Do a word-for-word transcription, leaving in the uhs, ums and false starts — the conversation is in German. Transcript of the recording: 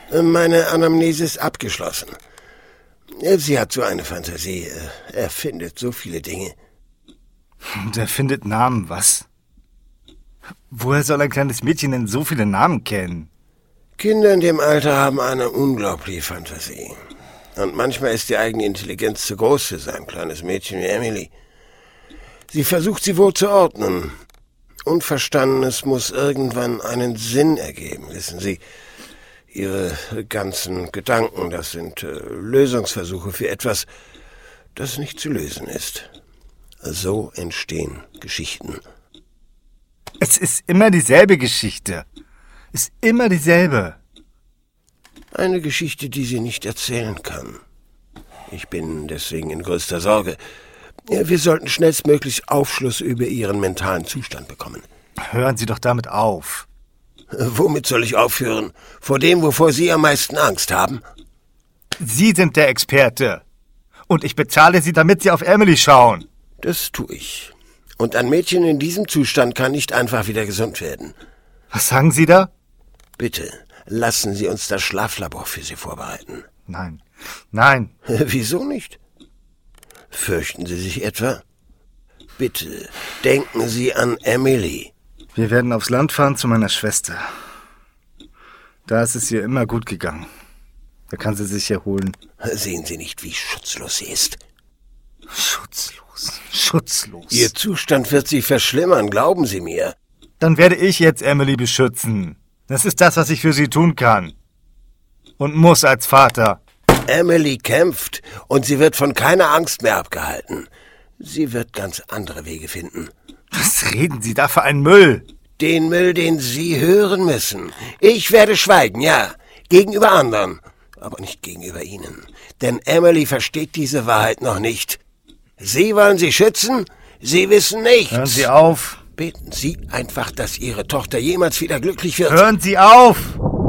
Meine Anamnese ist abgeschlossen. Sie hat so eine Fantasie. Er findet so viele Dinge. Und er findet Namen, was? Woher soll ein kleines Mädchen denn so viele Namen kennen? Kinder in dem Alter haben eine unglaubliche Fantasie. Und manchmal ist die eigene Intelligenz zu groß für so ein kleines Mädchen wie Emily. Sie versucht, sie wohl zu ordnen. Unverstandenes muss irgendwann einen Sinn ergeben, wissen Sie. Ihre ganzen Gedanken, das sind äh, Lösungsversuche für etwas, das nicht zu lösen ist. So entstehen Geschichten. Es ist immer dieselbe Geschichte. Ist immer dieselbe. Eine Geschichte, die sie nicht erzählen kann. Ich bin deswegen in größter Sorge. Wir sollten schnellstmöglich Aufschluss über Ihren mentalen Zustand bekommen. Hören Sie doch damit auf. Womit soll ich aufhören? Vor dem, wovor Sie am meisten Angst haben? Sie sind der Experte. Und ich bezahle Sie, damit Sie auf Emily schauen. Das tue ich. Und ein Mädchen in diesem Zustand kann nicht einfach wieder gesund werden. Was sagen Sie da? Bitte, lassen Sie uns das Schlaflabor für Sie vorbereiten. Nein, nein. Wieso nicht? Fürchten Sie sich etwa? Bitte, denken Sie an Emily. Wir werden aufs Land fahren zu meiner Schwester. Da ist es ihr immer gut gegangen. Da kann sie sich erholen. Sehen Sie nicht, wie schutzlos sie ist? Schutzlos, schutzlos. Ihr Zustand wird sich verschlimmern, glauben Sie mir. Dann werde ich jetzt Emily beschützen. Das ist das, was ich für sie tun kann. Und muss als Vater. Emily kämpft und sie wird von keiner Angst mehr abgehalten. Sie wird ganz andere Wege finden. Was reden Sie da für einen Müll? Den Müll, den Sie hören müssen. Ich werde schweigen, ja, gegenüber anderen, aber nicht gegenüber Ihnen. Denn Emily versteht diese Wahrheit noch nicht. Sie wollen sie schützen? Sie wissen nichts. Hören Sie auf. Beten Sie einfach, dass Ihre Tochter jemals wieder glücklich wird. Hören Sie auf!